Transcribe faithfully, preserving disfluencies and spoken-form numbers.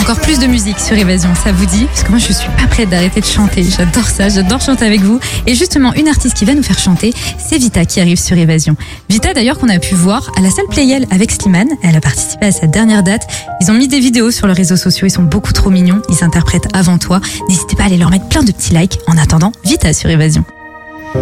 encore plus de musique sur Évasion, ça vous dit? Parce que moi je suis pas prête d'arrêter de chanter, j'adore ça, j'adore chanter avec vous. Et justement, une artiste qui va nous faire chanter, c'est Vita qui arrive sur Évasion. Vita d'ailleurs qu'on a pu voir à la salle Playel avec Slimane, elle a participé à sa dernière date. Ils ont mis des vidéos sur leurs réseaux sociaux, ils sont beaucoup trop mignons, ils interprètent Avant toi. N'hésitez pas à aller leur mettre plein de petits likes. En attendant, Vita sur Évasion.